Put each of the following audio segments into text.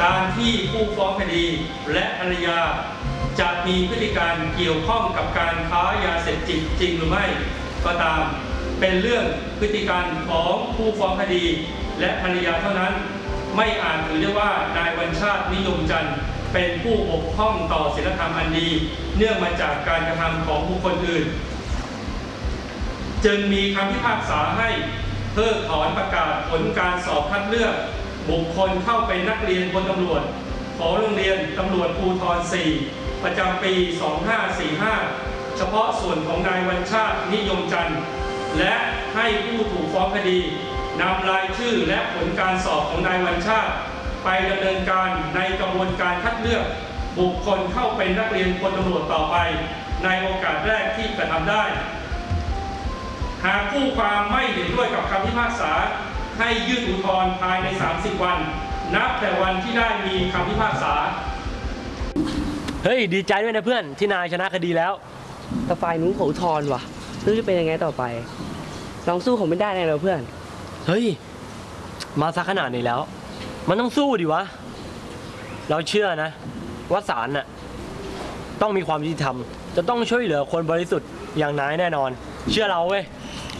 การที่ผู้ฟ้องคดีและภรรยาจะมีพฤติการเกี่ยวข้องกับการค้ายาเสพติดจริงหรือไม่ก็ตามเป็นเรื่องพฤติการของผู้ฟ้องคดีและภรรยาเท่านั้นไม่อาจถือได้ว่านายวัญชาตินิยมจันทร์เป็นผู้บกพร่องต่อศีลธรรมอันดีเนื่องมาจากการกระทำของบุคคลอื่นจึงมีคำพิพากษาให้เพิกถอนประกาศผลการสอบคัดเลือกบุคคลเข้าเป็นนักเรียนพลตำรวจของโรงเรียนตำรวจภูธร 4 ประจำปี 2545 เฉพาะส่วนของนายวัญชาตินิยมจันทร์และให้ผู้ถูกฟ้องคดีนำรายชื่อและผลการสอบของนายวัญชาติไปดำเนินการในกระบวนการคัดเลือกบุคคลเข้าเป็นนักเรียนพลตำรวจต่อไปในโอกาสแรกที่กระทำได้หากผู้ความไม่เห็นด้วยกับคำพิพากษาให้ยื่นอุทธรณ์ภายใน 30 วันนับแต่วันที่ได้มีคำพิพากษาเฮ้ยดีใจด้วยนะเพื่อนที่นายชนะคดีแล้วแต่ฝ่ายนู้นเขาอุทธรณ์ว่ะไม่รู้จะเป็นยังไงต่อไปลองสู้เขาไม่ได้แน่เลยเพื่อนเฮ้ยมาซะขนาดนี้แล้วมันต้องสู้ดิวะเราเชื่อนะว่าศาลน่ะต้องมีความยุติธรรมจะต้องช่วยเหลือคนบริสุทธิ์อย่างนายแน่นอนเชื่อเราเว้ย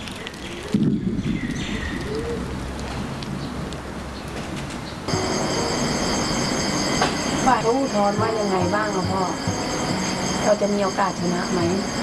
ฝ่ายเขาอุทธรณ์ว่ายังไงบ้างพ่อเราจะมีโอกาสชนะไหม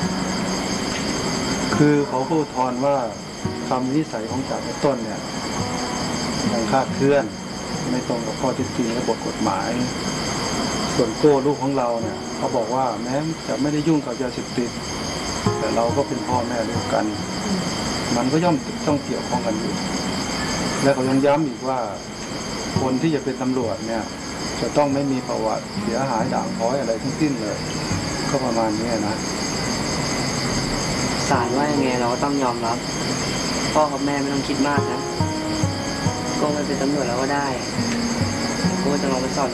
คือเขาอุทธรณ์ว่าคำวินิจฉัยของศาลต้นเนี่ยยังคลาดเคลื่อนไม่ตรงกับข้อเท็จจริงและบทกฎหมายส่วนโก้ลูกของเราเนี่ยเขาบอกว่าแม้จะไม่ได้ยุ่งกับยาเสพติดแต่เราก็เป็นพ่อแม่ด้วยกันมันก็ย่อมต้องเกี่ยวข้องกันอยู่และเขายังย้ำอีกว่าคนที่จะเป็นตำรวจเนี่ยจะต้องไม่มีประวัติเสียหายด่างพร้อยอะไรทั้งสิ้นเลยก็ประมาณนี้นะศาลว่ายังไงเราก็ต้องยอมรับพ่อกับแม่ไม่ต้องคิดมากนะก็ไม่เป็นตำรวจแล้วก็ได้ก็จะลองไปสอน